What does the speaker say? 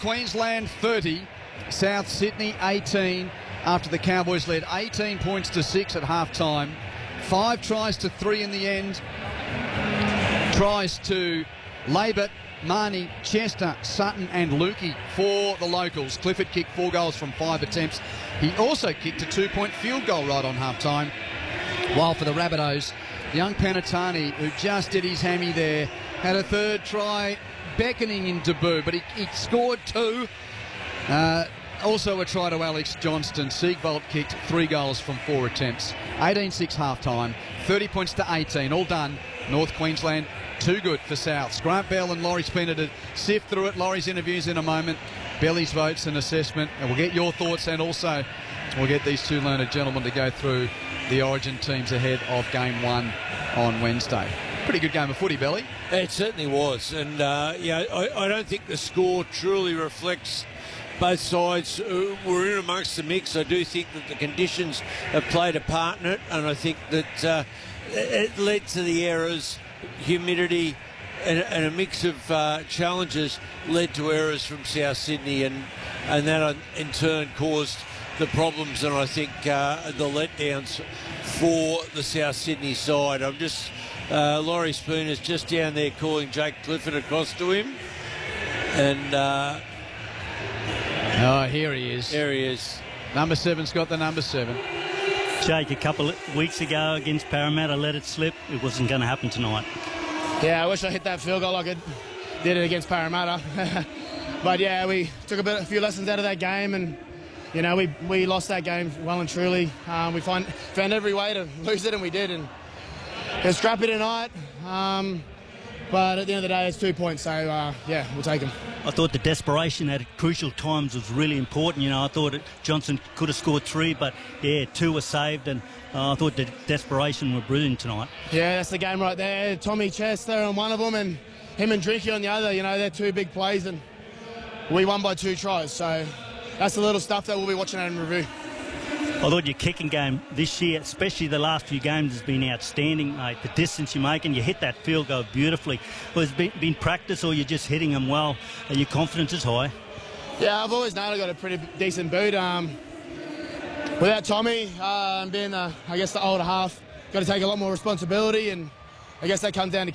Queensland 30, South Sydney 18, after the Cowboys led 18 points to 6 at half-time. 5 tries to 3 in the end. Tries to Labert, Marnie, Chester, Sutton and Lukey for the locals. Clifford kicked 4 goals from 5 attempts. He also kicked a 2-point field goal right on half-time. While for the Rabbitohs, young Panatani, who just did his hammy there, had a third try beckoning in debut, but he scored 2. Also a try to Alex Johnston. Siegwald kicked 3 goals from 4 attempts. 18-6 half-time, 30 points to 18. All done. North Queensland, too good for South. Grant Bell and Laurie Spinner to sift through it. Laurie's interviews in a moment. Belly's votes and assessment. And we'll get your thoughts, and also we'll get these two learned gentlemen to go through the Origin teams ahead of Game 1 on Wednesday. Pretty good game of footy, Belly. It certainly was. And, I don't think the score truly reflects both sides were in amongst the mix. I do think that the conditions have played a part in it, and I think that it led to the errors, humidity, and a mix of challenges led to errors from South Sydney, and that in turn caused the problems, and I think the letdowns for the South Sydney side. I'm just Laurie Spooner's just down there calling Jake Clifford across to him, and here he is. There he is. Number 7's got the number 7. Jake, a couple of weeks ago against Parramatta, let it slip. It wasn't going to happen tonight. Yeah, I wish I hit that field goal like I did it against Parramatta. But yeah, we took a few lessons out of that game, and you know, we lost that game well and truly. We found every way to lose it, and we did. And it was scrappy tonight. But at the end of the day, it's 2 points, so yeah, we'll take them. I thought the desperation at crucial times was really important. You know, I thought Johnson could have scored 3, but yeah, 2 were saved, and I thought the desperation were brilliant tonight. Yeah, that's the game right there. Tommy Chester on one of them, and him and Drinky on the other. You know, they're 2 big plays, and we won by 2 tries. So that's the little stuff that we'll be watching at in review. I thought your kicking game this year, especially the last few games, has been outstanding, mate. The distance you're making, you hit that field goal beautifully. Well, has it been practice, or you're just hitting them well and your confidence is high? Yeah, I've always known I've got a pretty decent boot. Without Tommy being, I guess, the older half, got to take a lot more responsibility, and I guess that comes down to